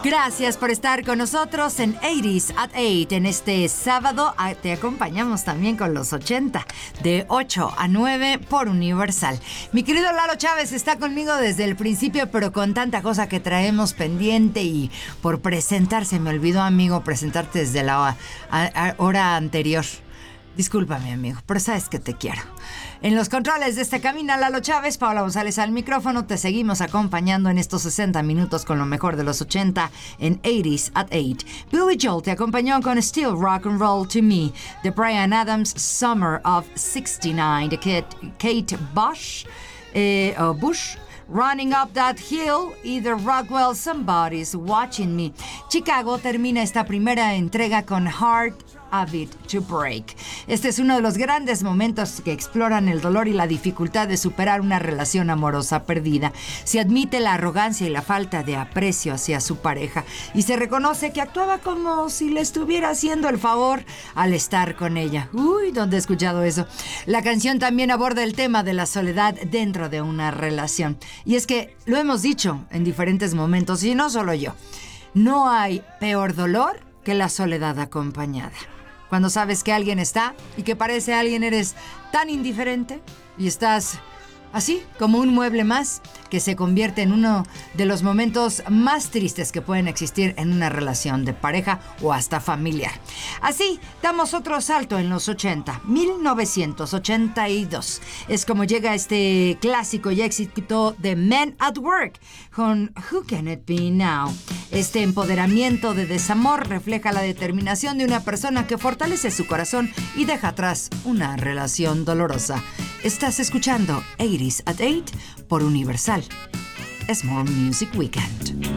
Gracias por estar con nosotros en 80s at 8. En este sábado te acompañamos también con los 80, de 8 a 9 por Universal. Mi querido Lalo Chávez está conmigo desde el principio, pero con tanta cosa que traemos pendiente y por presentarse, me olvidó, amigo, presentarte desde la hora anterior. Discúlpame, amigo, pero sabes que te quiero. En los controles de este camino, Lalo Chávez, Paula González al micrófono. Te seguimos acompañando en estos 60 minutos con lo mejor de los 80 en 80s at 8. Billy Joel te acompañó con Still Rock and Roll to Me, de Bryan Adams, Summer of 69, de Kate Bush, Running Up That Hill y The Rockwell, Somebody's Watching Me. Chicago termina esta primera entrega con Heart of It to Break. Este es uno de los grandes momentos que exploran el dolor y la dificultad de superar una relación amorosa perdida. Se admite la arrogancia y la falta de aprecio hacia su pareja y se reconoce que actuaba como si le estuviera haciendo el favor al estar con ella. Uy, ¿dónde he escuchado eso? La canción también aborda el tema de la soledad dentro de una relación. Y es que lo hemos dicho en diferentes momentos, y no solo yo. No hay peor dolor que la soledad acompañada. Cuando sabes que alguien está y que parece alguien eres tan indiferente y estás así como un mueble más que se convierte en uno de los momentos más tristes que pueden existir en una relación de pareja o hasta familiar. Así damos otro salto en los 80, 1982. Es como llega este clásico y éxito de Men at Work con Who Can It Be Now. Este empoderamiento de desamor refleja la determinación de una persona que fortalece su corazón y deja atrás una relación dolorosa. Estás escuchando 80s at 8 por Universal. Small Music Weekend.